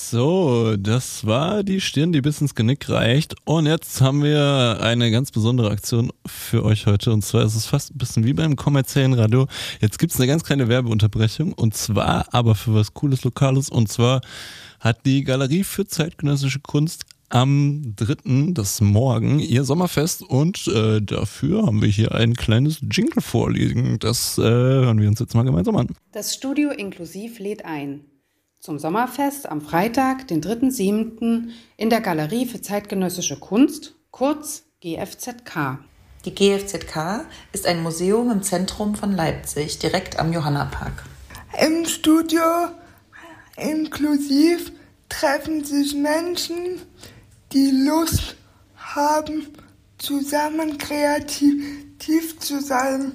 So, das war die Stirn, die bis ins Genick reicht. Und jetzt haben wir eine ganz besondere Aktion für euch heute. Und zwar ist es fast ein bisschen wie beim kommerziellen Radio. Jetzt gibt es eine ganz kleine Werbeunterbrechung. Und zwar aber für was Cooles, Lokales. Und zwar hat die Galerie für zeitgenössische Kunst am 3., das ist morgen, ihr Sommerfest. Und dafür haben wir hier ein kleines Jingle vorliegen. Das hören wir uns jetzt mal gemeinsam an. Das Studio Inklusiv lädt ein. Zum Sommerfest am Freitag, den 3.7. in der Galerie für zeitgenössische Kunst, kurz GFZK. Die GFZK ist ein Museum im Zentrum von Leipzig, direkt am Johannapark. Im Studio Inklusiv treffen sich Menschen, die Lust haben, zusammen kreativ zu sein.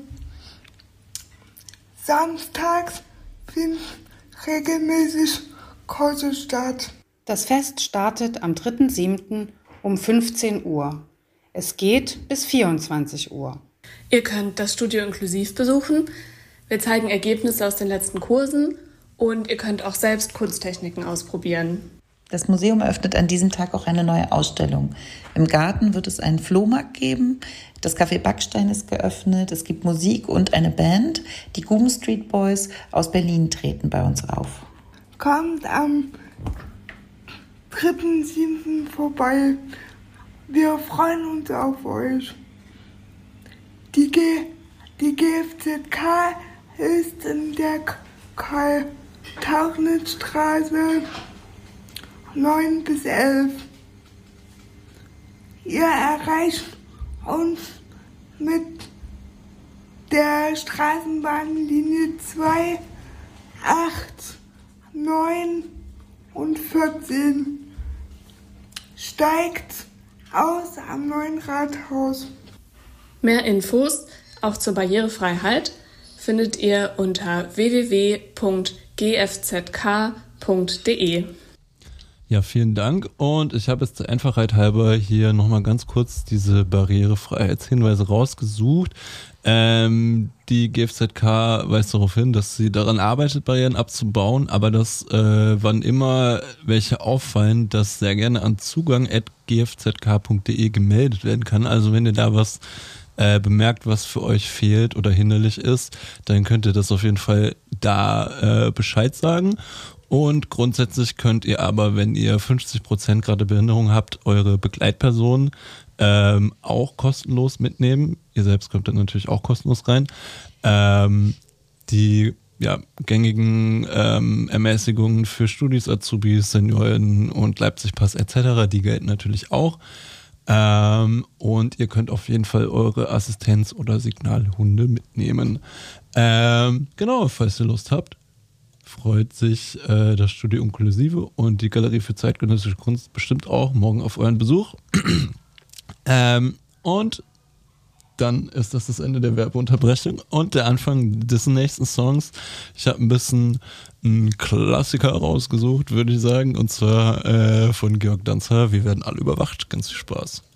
Samstags finden regelmäßig Kurse statt. Das Fest startet am 3.7. um 15 Uhr. Es geht bis 24 Uhr. Ihr könnt das Studio Inklusiv besuchen. Wir zeigen Ergebnisse aus den letzten Kursen und ihr könnt auch selbst Kunsttechniken ausprobieren. Das Museum eröffnet an diesem Tag auch eine neue Ausstellung. Im Garten wird es einen Flohmarkt geben. Das Café Backstein ist geöffnet. Es gibt Musik und eine Band. Die Guben Street Boys aus Berlin treten bei uns auf. Kommt am 3.7. vorbei. Wir freuen uns auf euch. Die GFZK ist in der Karl-Tauchnitz-Straße 9 bis 11. Ihr erreicht uns mit der Straßenbahnlinie 2, 8, 9 und 14. Steigt aus am neuen Rathaus. Mehr Infos, auch zur Barrierefreiheit, findet ihr unter www.gfzk.de. Ja, vielen Dank. Und ich habe jetzt der Einfachheit halber hier nochmal ganz kurz diese Barrierefreiheitshinweise rausgesucht. Die GFZK weist darauf hin, dass sie daran arbeitet, Barrieren abzubauen, aber dass wann immer welche auffallen, dass sehr gerne an zugang@gfzk.de gemeldet werden kann. Also wenn ihr da was bemerkt, was für euch fehlt oder hinderlich ist, dann könnt ihr das auf jeden Fall da Bescheid sagen. Und grundsätzlich könnt ihr aber, wenn ihr 50% gerade Behinderung habt, eure Begleitperson auch kostenlos mitnehmen. Ihr selbst kommt dann natürlich auch kostenlos rein. Die gängigen Ermäßigungen für Studis, Azubis, Senioren und Leipzig-Pass etc., die gelten natürlich auch. Und ihr könnt auf jeden Fall eure Assistenz- oder Signalhunde mitnehmen. Genau, falls ihr Lust habt, freut sich das Studio Inklusive und die Galerie für zeitgenössische Kunst bestimmt auch morgen auf euren Besuch. Und dann ist das Ende der Werbeunterbrechung und der Anfang des nächsten Songs. Ich habe ein bisschen einen Klassiker rausgesucht, würde ich sagen, und zwar von Georg Danzer, Wir werden alle überwacht. Ganz viel Spaß.